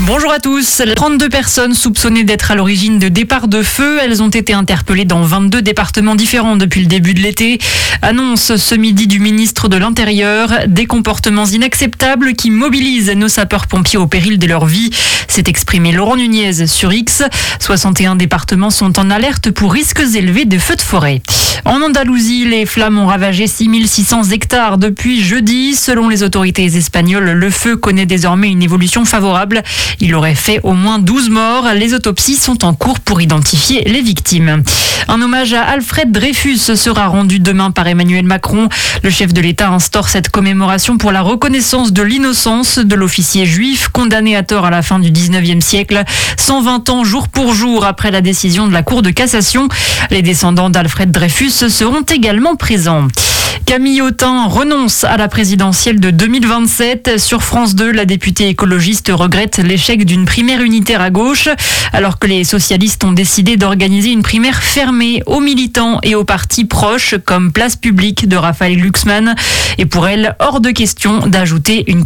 Bonjour à tous. 32 personnes soupçonnées d'être à l'origine de départs de feu. Elles ont été interpellées dans 22 départements différents depuis le début de l'été. Annonce ce midi du ministre de l'Intérieur. Des comportements inacceptables qui mobilisent nos sapeurs-pompiers au péril de leur vie. S'est exprimé Laurent Nunez sur X. 61 départements sont en alerte pour risques élevés de feux de forêt. En Andalousie, les flammes ont ravagé 6600 hectares depuis jeudi. Selon les autorités espagnoles, le feu connaît désormais une évolution favorable. Il aurait fait au moins 12 morts. Les autopsies sont en cours pour identifier les victimes. Un hommage à Alfred Dreyfus sera rendu demain par Emmanuel Macron. Le chef de l'État instaure cette commémoration pour la reconnaissance de l'innocence de l'officier juif condamné à tort à la fin du 19e siècle, 120 ans jour pour jour après la décision de la Cour de cassation. Les descendants d'Alfred Dreyfus seront également présents. Camille Autain renonce à la présidentielle de 2027. Sur France 2, la députée écologiste regrette l'échec d'une primaire unitaire à gauche, alors que les socialistes ont décidé d'organiser une primaire fermée aux militants et aux partis proches, comme Place Publique de Raphaël Glucksmann. Et pour elle, hors de question d'ajouter une